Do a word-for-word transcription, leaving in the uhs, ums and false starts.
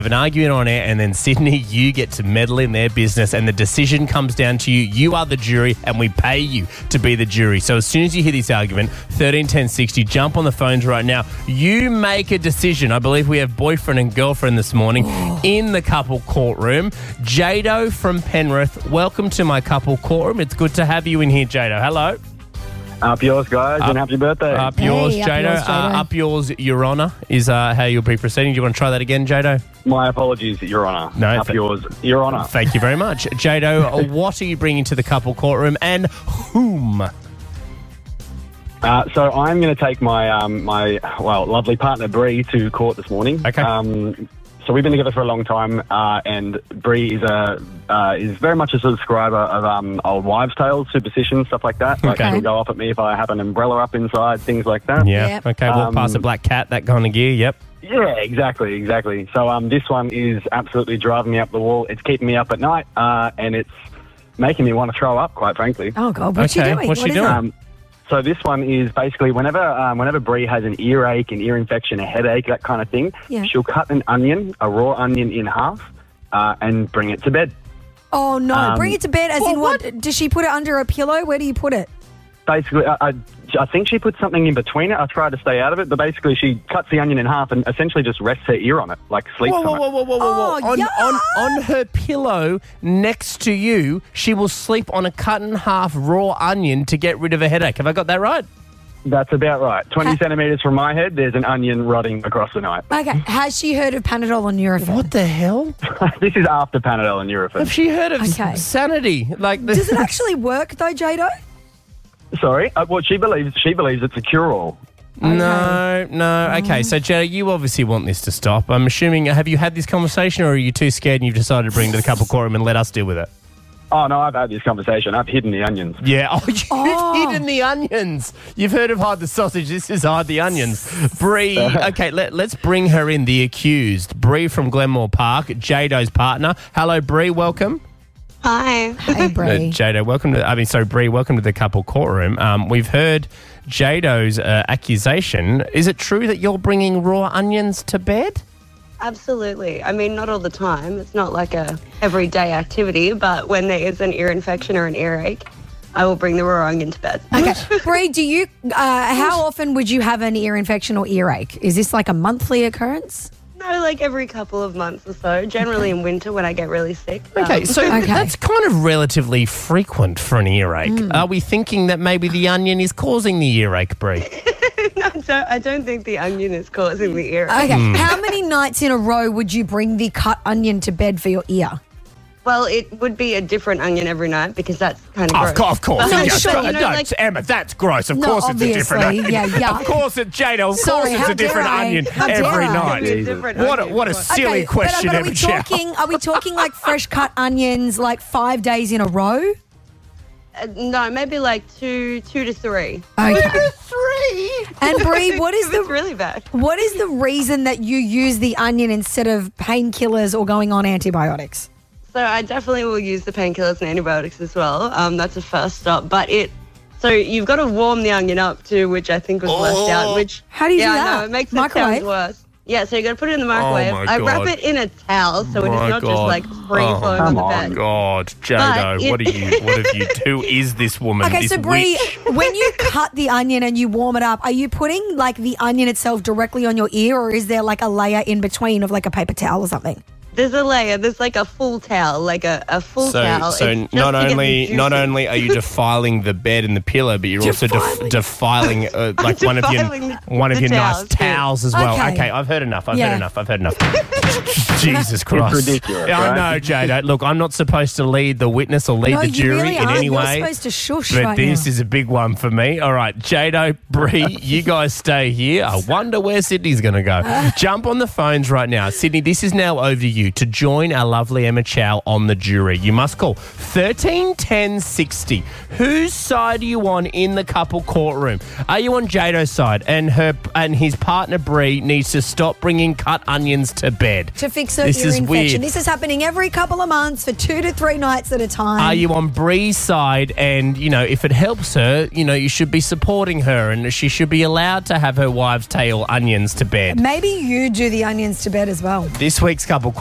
an argument on air, and then Sydney, you get to meddle in their business, and the decision comes down to you. You are the jury, and we pay you to be the jury. So as soon as you hear this argument, thirteen ten sixty, jump on the phones right now. You make a decision. I believe we have boyfriend and girlfriend this morning in the couple courtroom. Jado from Penrith, welcome to my couple courtroom. It's good to have you in here, Jado. Hello. Up yours, guys, up, and happy birthday. Up Hey, yours, up Jado. yours, Jado. Uh, up yours, Your Honour, is uh, how you'll be proceeding. Do you want to try that again, Jado? My apologies, Your Honour. No, Up th- yours, Your Honour. Thank you very much. Jado, what are you bringing to the couple courtroom, and whom? Uh, so I'm going to take my, um, my well, lovely partner, Bree, to court this morning. Okay. Um, so we've been together for a long time, uh, and Bree is a uh, is very much a subscriber of um, old wives' tales, superstition, stuff like that. Like Okay. she'll go off at me if I have an umbrella up inside, things like that. Yeah. Yep. Okay, walk Um, past a black cat, that kind of gear, yep. Yeah, exactly, exactly. So um, this one is absolutely driving me up the wall. It's keeping me up at night, uh, and it's making me want to throw up, quite frankly. Oh, God. What's Okay, she doing? what's she What is doing? it? Um, so this one is basically whenever um, whenever Bree has an earache, an ear infection, a headache, that kind of thing, Yeah. she'll cut an onion, a raw onion in half, uh, and bring it to bed. Oh, no. um, Bring it to bed as Well, in what? Does she put it under a pillow? Where do you put it? Basically, I, I, I think she puts something in between it. I try to stay out of it, but basically she cuts the onion in half and essentially just rests her ear on it, like sleeps Whoa, whoa, on whoa, it. whoa, whoa, whoa, whoa. Oh, on, yuck. on, on her pillow next to you, she will sleep on a cut in half raw onion to get rid of a headache. Have I got that right? That's about right. twenty Ha- centimetres from my head, there's an onion rotting across the night. Okay. Has she heard of Panadol and Nurofen? What the hell? This is after Panadol and Nurofen. Have she heard of Okay. s- sanity? Like the- Does it actually work, though, Jado? Sorry? Uh, well, she believes, she believes it's a cure-all. No, no. Okay, so Jada, you obviously want this to stop. I'm assuming, have you had this conversation, or are you too scared and you've decided to bring it to the couple courtroom and let us deal with it? Oh, no, I've had this conversation. I've hidden the onions. Yeah. Oh, you've Oh. hidden the onions. You've heard of hide the sausage. This is hide the onions. Bree, okay, let, let's bring her in, the accused. Bree from Glenmore Park, Jado's partner. Hello, Bree, welcome. Hi. Hey, Uh, Bree. Jado, welcome to, I mean, sorry, Bree, welcome to the couple courtroom. Um, we've heard Jado's uh, accusation. Is it true that you're bringing raw onions to bed? Absolutely. I mean, not all the time. It's not like a everyday activity, but when there is an ear infection or an earache, I will bring the raw onion to bed. Okay. Bree, do you, uh, how often would you have an ear infection or earache? Is this like a monthly occurrence? No, like every couple of months or so, generally in winter when I get really sick. Okay, Um, so Okay. that's kind of relatively frequent for an earache. Mm. Are we thinking that maybe the onion is causing the earache, Bree? no, I, don't, I don't think the onion is causing the earache. Okay. Hmm. How many nights in a row would you bring the cut onion to bed for your ear? Well, it would be a different onion every night because that's kind of Oh, gross. of course, of course. But, Yeah, sure, no, you know, no, like- Emma, that's gross. Of No, course it's a different obviously. onion. Yeah, yeah. Of course it's Jado. Of Sorry, course it's how a different dare I? onion How dare every I? night. It'd be a different What a, onion, what a of course. silly Okay, question, but, but are Emma we Chow. talking? Are we talking like fresh cut onions, like five days in a row? Uh, no, maybe like two, two to three. Okay. Three. And Bree, what is If it's the really bad? what is the reason that you use the onion instead of painkillers or going on antibiotics? So I definitely will use the painkillers and antibiotics as well. Um, that's a first stop. But it, so you've got to warm the onion up too, which I think was left out. Which How do you yeah, do I that? know, it makes Microwave? it sound worse. Yeah, so you got to put it in the microwave. my I wrap God. it in a towel so it is My not just God. like free Oh, flowing come on the on. bed. God, Jado, But it- what are you? What have you? Who is this woman? Okay, this so Bree, witch? when you cut the onion and you warm it up, are you putting like the onion itself directly on your ear, or is there like a layer in between of like a paper towel or something? There's a layer. There's like a full towel, like a, a full So, towel. so It's just not to get only the not juices. only are you defiling the bed and the pillow, but you're also def- defiling uh, like one of your defiling the- one of the your nice towels, too. towels as well. Okay. Okay, I've heard enough. I've Yeah. heard enough. I've heard enough. Jesus Christ! ridiculous, Yeah, I right? know, Jado. Look, I'm not supposed to lead the witness or lead No, the you jury really in aren't. any You're way. supposed to shush But right this now. is a big one for me. All right, Jado, Bree, you guys stay here. I wonder where Sydney's going to go. Jump on the phones right now. Sydney, this is now over to you. you to join our lovely Emma Chow on the jury. You must call thirteen ten sixty. Whose side are you on in the couple courtroom? Are you on Jado's side and her and his partner Bree needs to stop bringing cut onions to bed? To fix her This ear is infection. weird. This is happening every couple of months for two to three nights at a time. Are you on Bree's side and, you know, if it helps her, you know, you should be supporting her and she should be allowed to have her wives tail onions to bed? Maybe you do the onions to bed as well. This week's couple